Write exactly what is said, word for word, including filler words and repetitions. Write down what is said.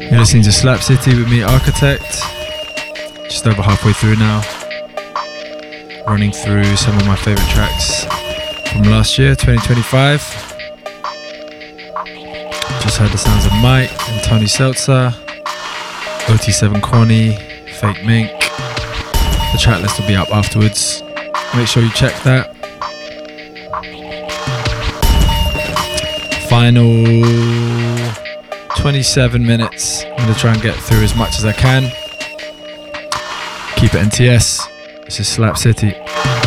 You're listening to Slap City with me, Architect. Just over halfway through now. Running through some of my favourite tracks from last year, twenty twenty-five. Just heard the sounds of Mike and Tony Seltzer, O T seven Kwani, Fake Mink. The track list will be up afterwards. Make sure you check that. Final twenty-seven minutes. I'm going to try and get through as much as I can. Keep it N T S. This is Slap City.